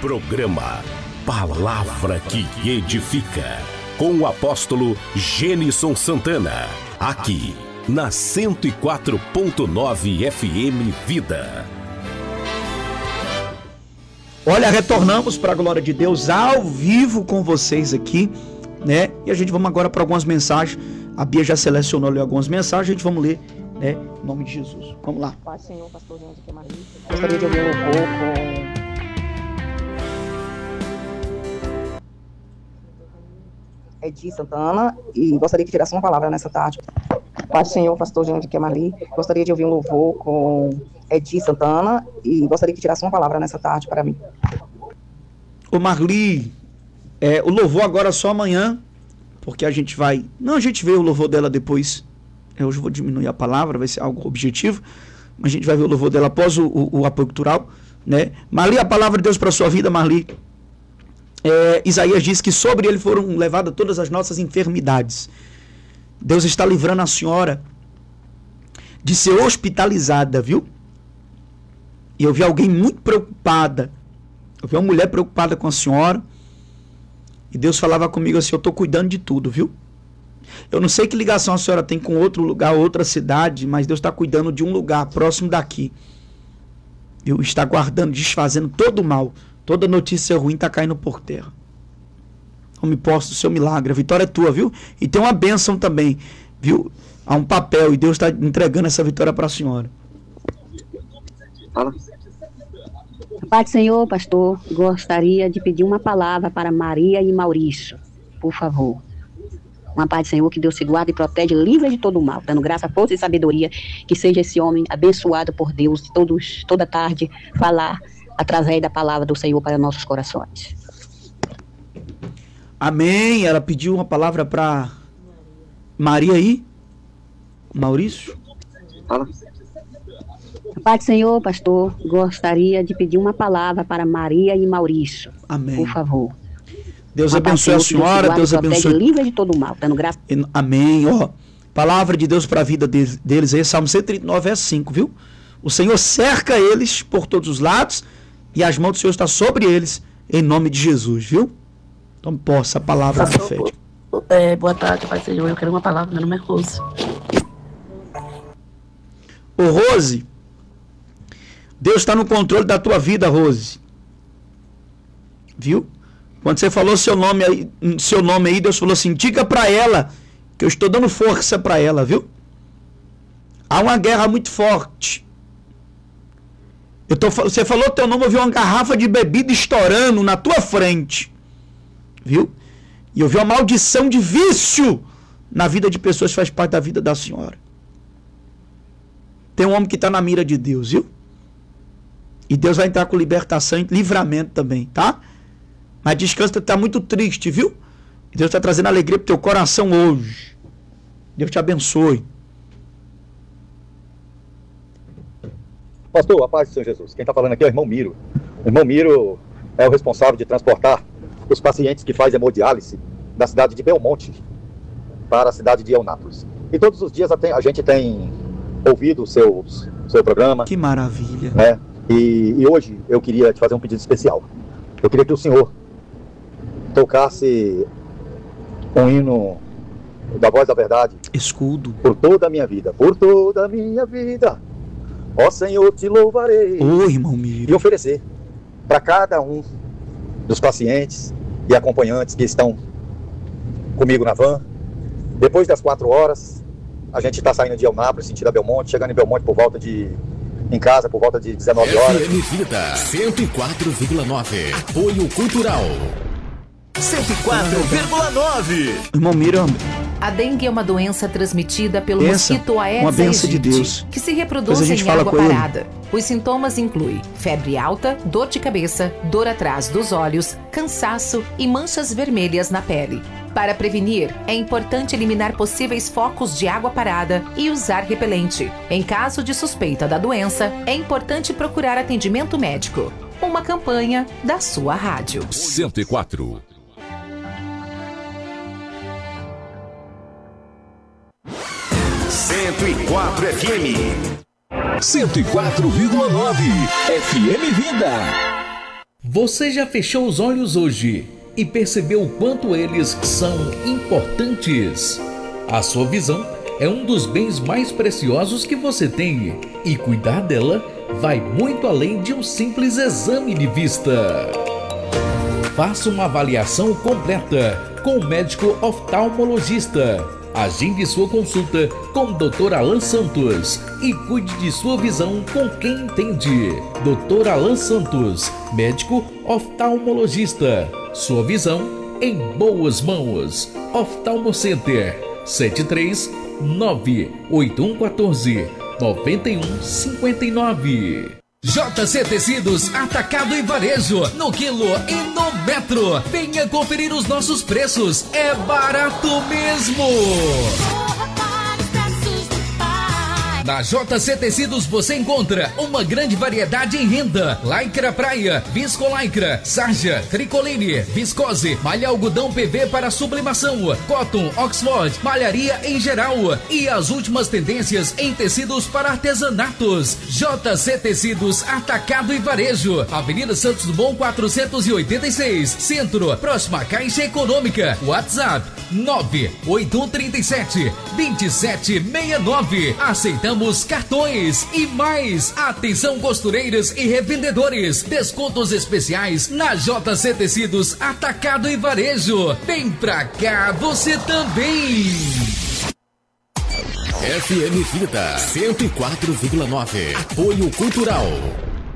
Programa Palavra que Edifica, com o apóstolo Gênison Santana, aqui na 104.9 FM Vida. Olha, retornamos para a glória de Deus ao vivo com vocês aqui, né? E a gente vamos agora para algumas mensagens. A Bia já selecionou ali algumas mensagens, a gente vamos ler, né? Em nome de Jesus. Vamos lá. Pai, Senhor, pastorzinho de Queimaria. Gostaria de ouvir um pouco Edi Santana e gostaria que tirasse uma palavra nessa tarde. Pai, Senhor, pastorzinho de Queimaria. Gostaria de ouvir um louvor com Edi Santana e gostaria que tirasse uma palavra nessa tarde para mim. Ô Marli, o louvor agora só amanhã, porque a gente vai... Não, a gente vê o louvor dela depois. Hoje eu vou diminuir a palavra, vai ser algo objetivo, mas a gente vai ver o louvor dela após o apoio cultural, né? Marli, a palavra de Deus para a sua vida, Marli. Isaías diz que sobre ele foram levadas todas as nossas enfermidades. Deus está livrando a senhora de ser hospitalizada, viu? E eu vi alguém muito preocupada. Eu vi uma mulher preocupada com a senhora. E Deus falava comigo assim: eu estou cuidando de tudo, viu? Eu não sei que ligação a senhora tem com outro lugar, outra cidade, mas Deus está cuidando de um lugar próximo daqui. Eu está guardando, desfazendo todo o mal. Toda notícia ruim está caindo por terra. Tome posse do seu milagre. A vitória é tua, viu? E tem uma bênção também, viu? Há um papel e Deus está entregando essa vitória para a senhora. Fala. Pai do Senhor, pastor, gostaria de pedir uma palavra para Maria e Maurício, por favor. Uma paz do Senhor, que Deus se guarde e protege, livre de todo o mal, dando graça, força e sabedoria, que seja esse homem abençoado por Deus, toda tarde, falar através da palavra do Senhor para nossos corações. Amém. Ela pediu uma palavra para Maria e Maurício. Fala. Pai do Senhor, pastor, gostaria de pedir uma palavra para Maria e Maurício. Amém. Por favor. Deus abençoe a senhora, Deus abençoe. Livre de todo o mal, dando graça. Amém. Ó, palavra de Deus para a vida deles aí, Salmo 139, verso 5, viu? O Senhor cerca eles por todos os lados e as mãos do Senhor estão sobre eles, em nome de Jesus, viu? Tome posse a palavra profética. Boa tarde, Pai Senhor. Eu quero uma palavra, meu nome é Rose. Ô Rose, Deus está no controle da tua vida, Rose. Viu? Quando você falou seu nome aí, Deus falou assim: diga para ela que eu estou dando força para ela, viu? Há uma guerra muito forte. Você falou teu nome, eu vi uma garrafa de bebida estourando na tua frente, viu? E eu vi uma maldição de vício na vida de pessoas que faz parte da vida da senhora. Tem um homem que está na mira de Deus, viu? E Deus vai entrar com libertação e livramento também, tá? Mas descansa, está muito triste, viu? Deus está trazendo alegria para o teu coração hoje. Deus te abençoe. Pastor, a paz do Senhor Jesus. Quem está falando aqui é o irmão Miro. O irmão Miro é o responsável de transportar os pacientes que fazem hemodiálise da cidade de Belmonte para a cidade de Eunápolis. E todos os dias a gente tem ouvido o seu programa. Que maravilha. Né? E hoje eu queria te fazer um pedido especial. Eu queria que o senhor tocasse um hino da Voz da Verdade. Escudo. Por toda a minha vida. Por toda a minha vida. Ó Senhor, te louvarei. Ô, irmão Miro. E oferecer para cada um dos pacientes e acompanhantes que estão comigo na van. Depois das 4 horas, a gente está saindo de Eunápolis, sentido a Belmonte, chegando em Belmonte em casa por volta de 19 horas. FM Vida 104,9. Apoio Cultural 104,9. Irmão Miro. A dengue é uma doença transmitida pelo mosquito Aedes aegypti, que se reproduz em água parada. Os sintomas incluem febre alta, dor de cabeça, dor atrás dos olhos, cansaço e manchas vermelhas na pele. Para prevenir, é importante eliminar possíveis focos de água parada e usar repelente. Em caso de suspeita da doença, é importante procurar atendimento médico. Uma campanha da sua rádio. 104. 104 FM. 104,9 FM Vida. Você já fechou os olhos hoje e percebeu o quanto eles são importantes? A sua visão é um dos bens mais preciosos que você tem, e cuidar dela vai muito além de um simples exame de vista. Faça uma avaliação completa com o médico oftalmologista. Agende sua consulta com o Dr. Alan Santos e cuide de sua visão com quem entende. Dr. Alan Santos, médico oftalmologista. Sua visão em boas mãos. Oftalmo Center 739-8114-9159. JC Tecidos, atacado e varejo, no quilo e no metro. Venha conferir os nossos preços, é barato mesmo. Na JC Tecidos você encontra uma grande variedade em renda: lycra praia, viscolaicra, sarja, tricoline, viscose, malha algodão PV para sublimação, cotton, Oxford, malharia em geral e as últimas tendências em tecidos para artesanatos. JC Tecidos, atacado e varejo, Avenida Santos Dumont 486, Centro, próxima à Caixa Econômica. WhatsApp 98137-2769. Aceitamos cartões e mais. Atenção costureiras e revendedores, descontos especiais na JC Tecidos, atacado e varejo. Vem pra cá você também. FM Vida 104,9. Apoio Cultural.